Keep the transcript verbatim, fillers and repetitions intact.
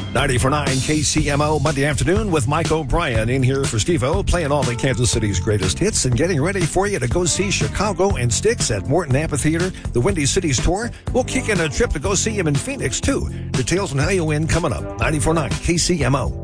ninety-four point nine K C M O Monday afternoon with Mike O'Brien in here for Steve-O, playing all the Kansas City's greatest hits and getting ready for you to go see Chicago and Styx at Morton Amphitheater, the Windy Cities Tour. We'll kick in a trip to go see him in Phoenix, too. Details on how you win coming up. ninety-four point nine K C M O.